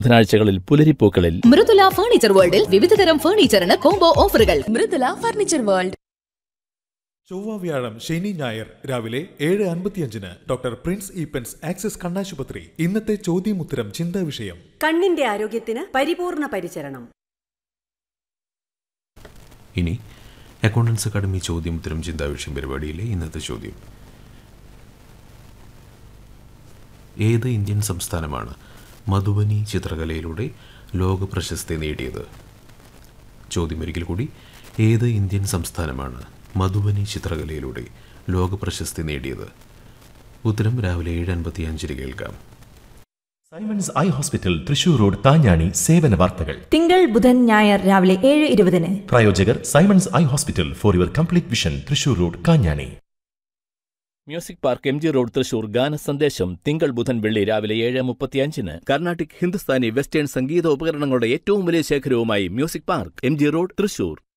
ബുധനാഴ്ചകളിൽ പുലരിപ്പൂക്കളിൽ Mridula furniture വേൾഡിൽ വിവിധതരം ഫർണിച്ചറിന് combo ഓഫറുകൾ. Mridula furniture world. ചൊവ്വ, വ്യാഴം, ശനി, ഞായർ രാവിലെ 7:55 ഡോക്ടർ പ്രിൻസ് ഈപ്പൻസ് ആക്സിസ് കണ്ണാശുപത്രി. ഇന്നത്തെ ചോദ്യമുത്തരം ചിന്താ വിഷയം. കണ്ണിന്റെ ആരോഗ്യത്തിന് പരിപൂർണ പരിചരണം. ഇനി അക്കൗണ്ടൻസ് അക്കാദമി ചോദ്യമുത്തരം ചിന്താ വിഷയം പരിപാടിയിലെ ഇന്നത്തെ ചോദ്യം: ഏത് ഇന്ത്യൻ സംസ്ഥാനമാണ് മധുബനി ചിത്രകലയിലൂടെ ലോക പ്രശസ്തി നേടിയത്? ചോദ്യമൊരിക്കൽ കൂടി: ഏത് ഇന്ത്യൻ സംസ്ഥാനമാണ് മധുബനി ചിത്രകലയിലൂടെ ലോക പ്രശസ്തി നേടിയത്? ഉത്തരം രാവിലെ 7:55 കേൾക്കാം. Symons eye hospital, Thrissur road, താഞ്ഞാണി. സേവന വാർത്തകൾ തിങ്കൾ, ബുധൻ, ഞായർ രാവിലെ 7:20. പ്രായോജകർ Symons eye hospital, for your complete vision, Thrissur road, Kanjani. Music park, MG road, Thrissur. ഗാന സന്ദേശം തിങ്കൾ, ബുധൻ, വെള്ളി രാവിലെ 7:35. കർണാട്ടിക്, ഹിന്ദുസ്ഥാനി, വെസ്റ്റേൺ സംഗീത ഉപകരണങ്ങളുടെ ഏറ്റവും വലിയ ശേഖരവുമായി music park, MG road, Thrissur.